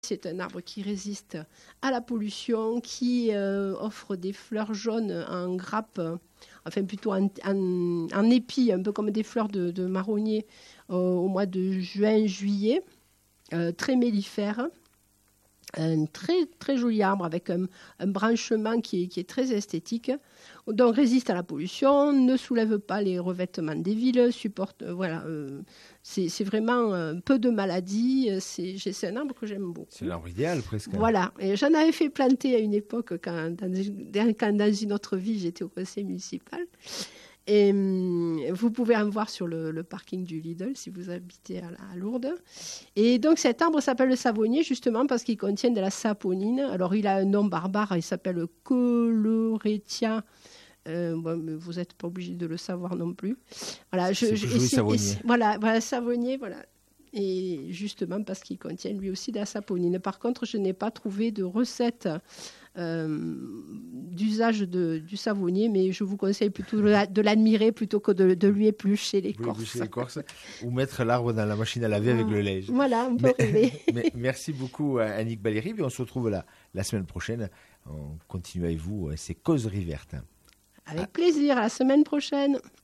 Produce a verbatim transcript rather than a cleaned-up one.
C'est un arbre qui résiste à la pollution, qui euh, offre des fleurs jaunes en grappe, enfin plutôt en, en, en épi, un peu comme des fleurs de, de marronnier euh, au mois de juin, juillet, euh, très mellifère. Un très, très joli arbre avec un, un branchement qui est, qui est très esthétique, donc résiste à la pollution, ne soulève pas les revêtements des villes, supporte, euh, voilà, euh, c'est, c'est vraiment euh, peu de maladies, c'est, c'est un arbre que j'aime beaucoup. C'est l'arbre idéal presque. Voilà, et j'en avais fait planter à une époque quand dans, quand dans une autre vie j'étais au conseil municipal. Et hum, vous pouvez en voir sur le, le parking du Lidl si vous habitez à, à Lourdes. Et donc cet arbre s'appelle le savonnier justement parce qu'il contient de la saponine. Alors il a un nom barbare, il s'appelle Coloretia. Euh, bon, mais vous n'êtes pas obligé de le savoir non plus. Voilà, je, c'est je, plus joli, et savonnier. et voilà, voilà, savonnier, voilà. Et justement parce qu'il contient lui aussi de la saponine. Par contre, je n'ai pas trouvé de recette euh, d'usage de, du savonnier, mais je vous conseille plutôt de, la, de l'admirer plutôt que de, de lui éplucher l'écorce. Oui, éplucher l'écorce ou mettre l'arbre dans la machine à laver avec le lait. Voilà, on peut rêver. Mais, merci beaucoup Annick Baléry. On se retrouve la, la semaine prochaine. On continue avec vous ces causeries vertes. Avec plaisir, à la semaine prochaine.